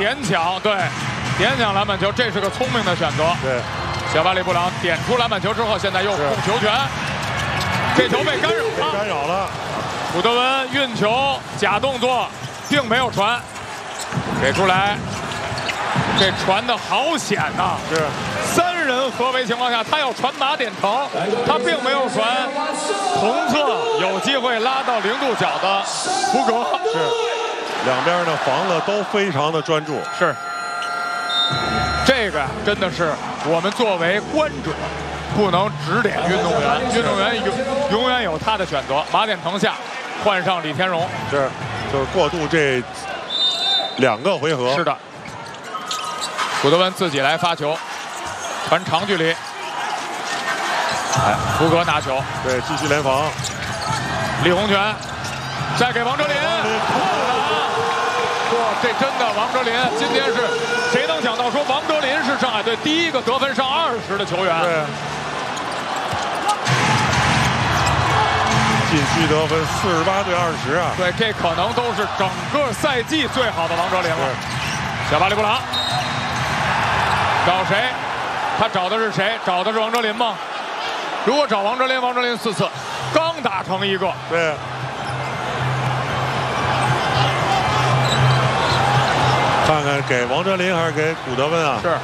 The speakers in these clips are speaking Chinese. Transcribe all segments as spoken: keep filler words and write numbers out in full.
点抢，对，点抢篮板球，这是个聪明的选择。 对， 小巴里布朗点出篮板球之后，现在又控球权，这球被干扰了。 干扰了。 古德温运球假动作，并没有传，给出来，这传的好险呐、啊！ 是。 三人合围情况下，他要传马点成，他并没有传同侧有机会拉到零度角的福格。 是。两边的防的都非常的专注。 是。这个真的是我们作为观者不能指点运动员，运动员永永远有他的选择。马点腾下，换上李天荣。 是，就是过渡这两个回合。 是的。古德温自己来发球，传长距离。哎，福格拿球。 对，继续联防。 李洪权再给王哲林。哇，这真的王哲林今天是谁能想到说王哲林是上海队第一个得分上二十的球员？ 对。禁区得分四十八对二十啊！ 对，这可能都是整个赛季最好的王哲林了。小巴里布朗找谁？他找的是谁？找的是王哲林吗？如果找王哲林，王哲林四次刚打成一个。 对。看看给王哲林还是给古德温啊？ 是。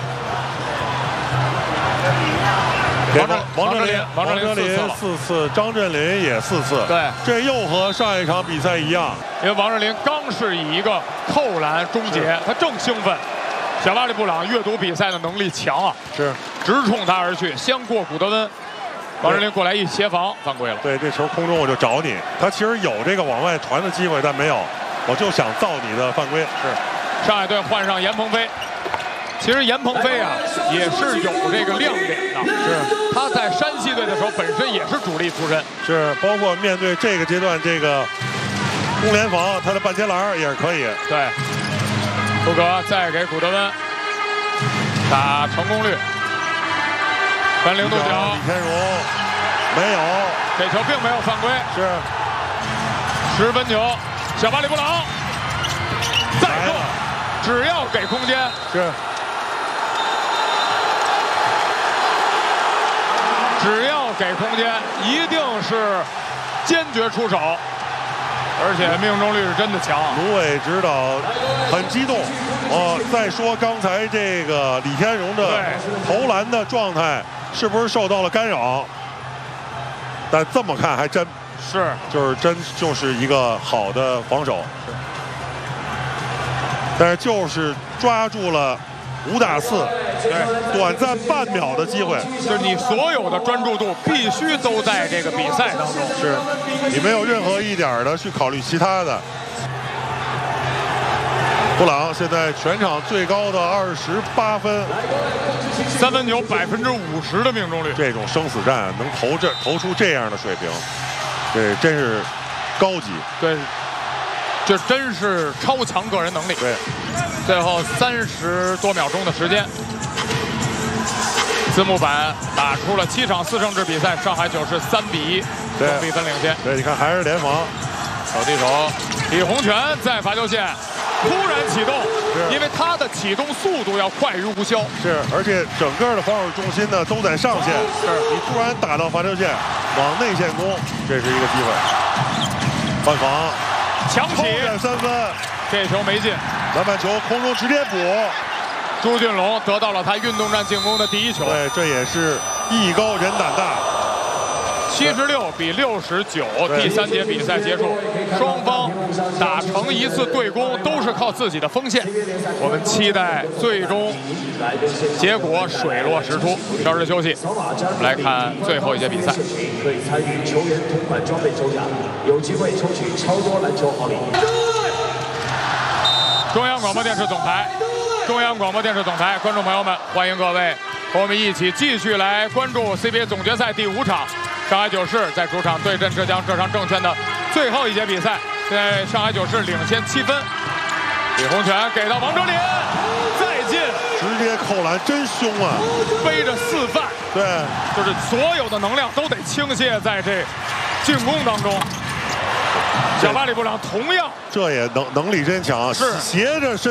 给王王哲林，王哲林四次，张镇麟也四次。 对， 这又和上一场比赛一样， 因为王哲林刚是以一个扣篮终结，他正兴奋。小巴里布朗阅读比赛的能力强啊， 是直冲他而去，先过古德温。王哲林过来一协防，犯规了。 对，这球空中我就找你，他其实有这个往外传的机会，但没有，我就想造你的犯规。 是，上海队换上严鹏飞。其实严鹏飞啊，也是有这个亮点的。 是， 他在山西队的时候，本身也是主力出身。 是，包括面对这个阶段这个攻联防，他的半截篮也是可以。 对，福格再给古德温打成功率，传零度角。 李天荣没有， 这球并没有犯规。 是， 十分球，小巴里布朗再扣，只要给空间。 是。 只要给空间，一定是坚决出手，而且命中率是真的强。 卢伟指导很激动。哦，再说刚才这个李天荣的投篮的状态是不是受到了干扰？但这么看还真是， 就是真就是一个好的防守。但是就是抓住了五打四。对，短暂半秒的机会， 就是你所有的专注度必须都在这个比赛当中， 是你没有任何一点的去考虑其他的。布朗现在全场最高的二十八分， 三分球百分之五十的命中率， 这种生死战能投这投出这样的水平，这真是高级。 对，这真是超强个人能力。 对， 最后三十多秒钟的时间。字幕版打出了七场四胜制比赛，上海九是三比一，总比分领先。 对，你看还是联防， 小地手李洪权在罚球线突然启动，因为他的启动速度要快于吴潇。 是，而且整个的防守重心呢都在上线。 是， 你突然打到罚球线，往内线攻，这是一个机会。换防， 强起三分， 这球没进， 篮板球空中直接补。 朱俊龙得到了他运动战进攻的第一球。 对，这也是艺高人胆大。 七十六比六十九，第三节比赛结束，双方打成一次对攻都是靠自己的锋线。我们期待最终结果水落石出。稍事休息，来看最后一节比赛。 可以参与球员同款装备抽奖，有机会抽取超多篮球好礼。 中央广播电视总台。中央广播电视总台，观众朋友们，欢迎各位和我们一起继续来关注 C B A 总决赛第五场，上海九市在主场对阵浙江浙商证券的最后一节比赛。现在上海九市领先七分，李洪权给到王哲林，再进， 直接扣篮，真凶啊！ 背着四犯， 对， 就是所有的能量都得倾泻在这进攻当中。小巴里布朗同样， 这也能能力真强， 是斜着身。